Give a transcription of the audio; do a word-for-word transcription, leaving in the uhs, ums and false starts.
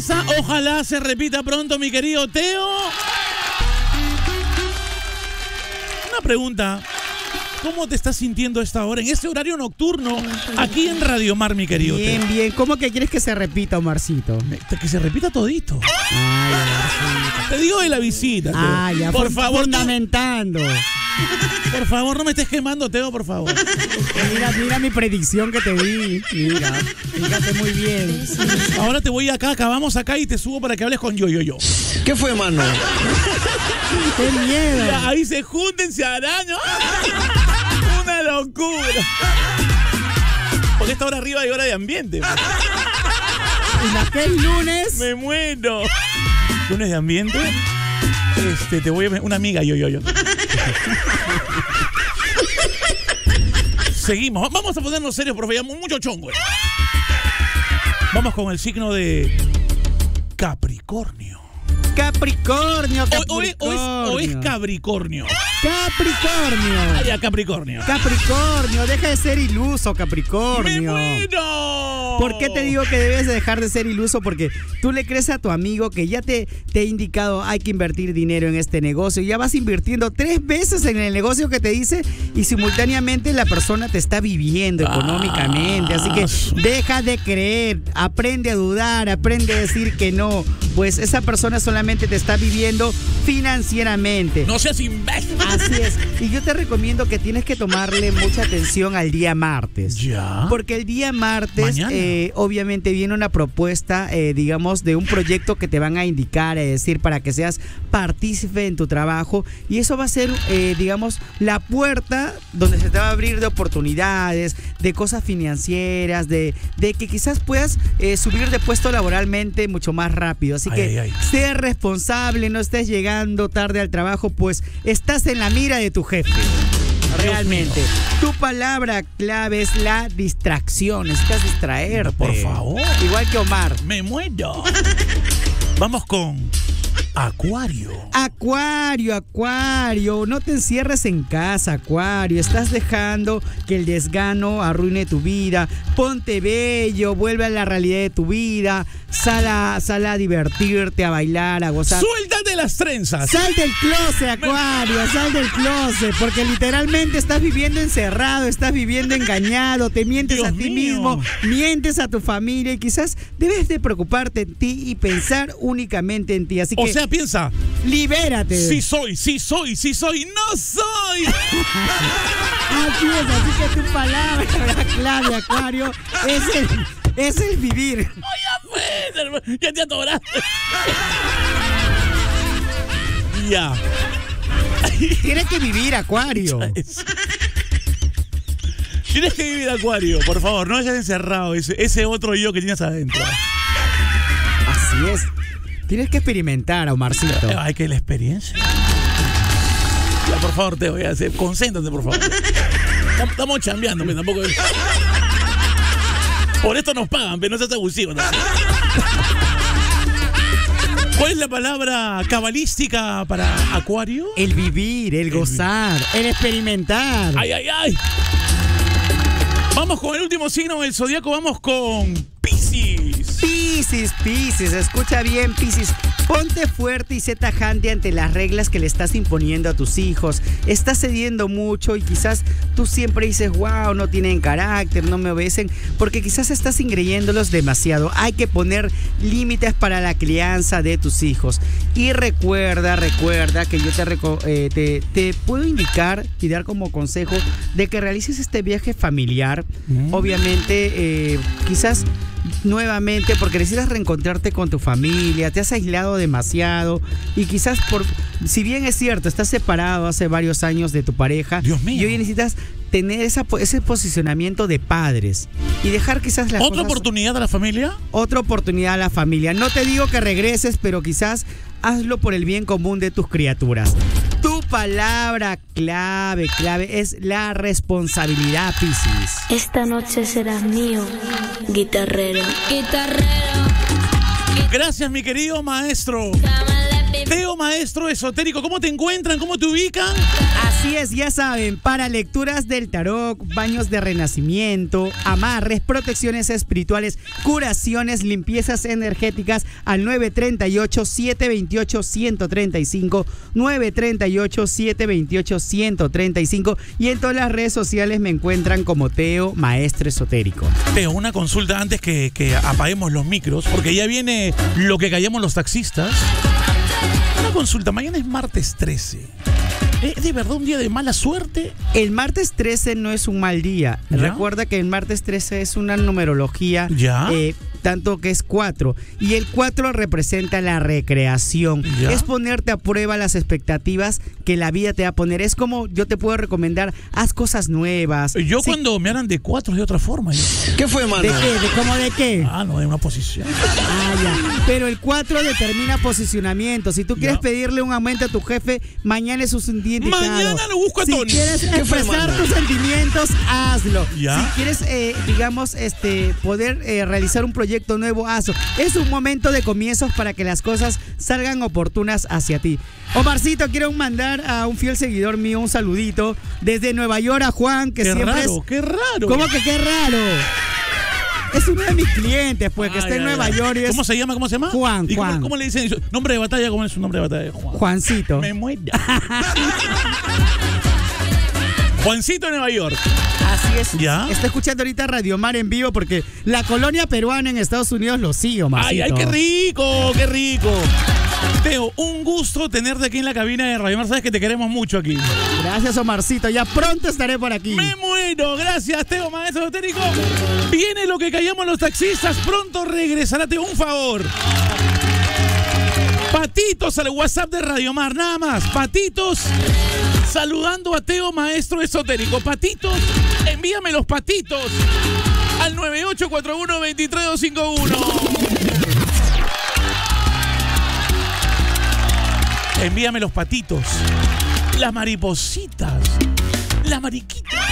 Ojalá se repita pronto, mi querido Teo. Una pregunta. ¿Cómo te estás sintiendo a esta hora, en este horario nocturno, aquí en Radio Mar, mi querido Teo? Bien, bien. ¿Cómo que quieres que se repita, Omarcito? Que se repita todito. Ay, Omarcito. Te digo de la visita, Teo. Ah, ya. Por favor. Fundamentando. Por favor, no me estés quemando, Teo, por favor. Mira, mira mi predicción que te di. Mira, fíjate muy bien. Ahora te voy acá, acabamos acá y te subo para que hables con yo, yo, yo. ¿Qué fue, mano? ¡Qué miedo! Ya, ahí se junten, se arañan. Una locura. Porque esta hora arriba hay hora de ambiente. ¿Y la que es lunes? Me muero. ¿Lunes de ambiente? Este, te voy a... Una amiga, yo, yo, yo. Seguimos. Vamos a ponernos serios, profe. Ya mucho chongo. Vamos con el signo de Capricornio. Capricornio, Capricornio. O, o, es, o, es, o es Capricornio. Capricornio. Ah, ya, Capricornio. Capricornio, deja de ser iluso, Capricornio. ¡Me muero! ¿Por qué te digo que debes de dejar de ser iluso? Porque tú le crees a tu amigo que ya te, te he indicado hay que invertir dinero en este negocio. Ya vas invirtiendo tres veces en el negocio que te dice y simultáneamente la persona te está viviendo económicamente. Así que deja de creer, aprende a dudar, aprende a decir que no. Pues esa persona solamente te está viviendo financieramente. No seas imbécil. Así es. Y yo te recomiendo que tienes que tomarle mucha atención al día martes. Ya. Porque el día martes, eh, obviamente, viene una propuesta, eh, digamos, de un proyecto que te van a indicar, es decir, para que seas partícipe en tu trabajo. Y eso va a ser, eh, digamos, la puerta donde se te va a abrir de oportunidades, de cosas financieras, de, de que quizás puedas eh, subir de puesto laboralmente mucho más rápido. Así ay, que ay, ay. sé responsable, no estés llegando tarde al trabajo, pues estás en la mira de tu jefe. Realmente. Tu palabra clave es la distracción. Necesitas distraerte. Por favor. Igual que Omar. Me muero. Vamos con Acuario. Acuario, Acuario. No te encierres en casa, Acuario. Estás dejando que el desgano arruine tu vida. Ponte bello, vuelve a la realidad de tu vida. Sal a, sal a divertirte, a bailar, a gozar. Suéltate las trenzas. Sal del closet, Acuario, sal del closet, porque literalmente estás viviendo encerrado, estás viviendo engañado, te mientes Dios a ti mío. mismo, mientes a tu familia y quizás debes de preocuparte en ti y pensar únicamente en ti. Así que, o sea, piensa, libérate. sí soy, sí soy, sí soy, no soy. Así es, así que tu palabra, la clave, Acuario, es el, es el vivir. Oye, pues, ya te atoraste. Ya. Tienes que vivir, Acuario. Tienes que vivir, Acuario, por favor, no hayas encerrado ese, ese otro yo que tienes adentro. Así es. Tienes que experimentar, Omarcito. Hay que la experiencia. Ya, por favor, te voy a hacer. Concéntrate, por favor. Estamos chambeando, pero tampoco. Por esto nos pagan, pero no seas abusivo. ¿No? ¿Cuál es la palabra cabalística para Acuario? El vivir, el gozar, el experimentar. ¡Ay, ay, ay! Vamos con el último signo del zodiaco, vamos con Piscis. Piscis, Piscis, escucha bien, Piscis. Ponte fuerte y sé tajante ante las reglas que le estás imponiendo a tus hijos. Estás cediendo mucho y quizás tú siempre dices, wow, no tienen carácter, no me obedecen, porque quizás estás ingreyéndolos demasiado. Hay que poner límites para la crianza de tus hijos. Y recuerda, recuerda que yo te, reco eh, te, te puedo indicar y dar como consejo de que realices este viaje familiar. Mm. Obviamente, eh, quizás nuevamente porque necesitas reencontrarte con tu familia, te has aislado demasiado y quizás por, si bien es cierto, estás separado hace varios años de tu pareja, Dios mío, y hoy necesitas tener esa, ese posicionamiento de padres y dejar quizás las ¿Otra cosas, oportunidad a la familia? Otra oportunidad a la familia. No te digo que regreses, pero quizás hazlo por el bien común de tus criaturas. Tu palabra clave, clave es la responsabilidad, Piscis. Esta noche serás mío, guitarrero. Guitarrero. Gracias, mi querido maestro. Teo, maestro esotérico, ¿cómo te encuentran? ¿Cómo te ubican? Así es, ya saben, para lecturas del tarot, baños de renacimiento, amarres, protecciones espirituales, curaciones, limpiezas energéticas al nueve tres ocho, siete dos ocho, uno tres cinco, nueve tres ocho, siete dos ocho, uno tres cinco, y en todas las redes sociales me encuentran como Teo, maestro esotérico. Teo, una consulta antes que, que apaguemos los micros, porque ya viene lo que callamos los taxistas. Una consulta, mañana es martes trece. ¿Es de verdad un día de mala suerte? El martes trece no es un mal día. ¿Ya? Recuerda que el martes trece es una numerología, ¿Ya? Eh, tanto que es cuatro. Y el cuatro representa la recreación. ¿Ya? Es ponerte a prueba las expectativas que la vida te va a poner. Es como yo te puedo recomendar, haz cosas nuevas. Yo Sí. cuando me hablan de cuatro es de otra forma. Yo. ¿Qué fue, mano? ¿De qué? ¿De cómo de qué? Ah, no, de una posición. Ah, ya. Pero el cuatro determina posicionamiento. Si tú quieres Ya. pedirle un aumento a tu jefe, mañana es un día indicado. Mañana lo busco a Si Tony. quieres ¿Qué fue, expresar mano? tus sentimientos, hazlo. Ya. Si quieres, eh, digamos, este, poder eh, realizar un proyecto nuevo, hazlo. Es un momento de comienzos para que las cosas salgan oportunas hacia ti. Omarcito, quiero mandar a un fiel seguidor mío un saludito desde Nueva York a Juan, que Qué siempre raro, es... qué raro. ¿Cómo que qué raro? Es uno de mis clientes, pues, que Ay, está en ay, Nueva ay. York y es ¿Cómo se llama? ¿Cómo se llama? Juan, ¿Y cómo, Juan. cómo le dicen? Nombre de batalla, ¿cómo es su nombre de batalla? Juan. Juancito. Me muero. Juancito de Nueva York. Así es. ¿Ya? Está escuchando ahorita Radio Mar en vivo porque la colonia peruana en Estados Unidos lo sigue, Omarcito. Ay, ay, qué rico, qué rico. Teo, un gusto tenerte aquí en la cabina de Radio Mar. Sabes que te queremos mucho aquí. Gracias, Omarcito. Ya pronto estaré por aquí. Me muero. Gracias, Teo, maestro esotérico. Viene lo que callamos los taxistas. Pronto regresará. Teo, un favor. Patitos al WhatsApp de Radio Mar, nada más. Patitos saludando a Teo, maestro esotérico. Patitos, envíame los patitos al nueve ocho cuatro uno, dos tres dos cinco uno. Envíame los patitos, las maripositas, las mariquitas.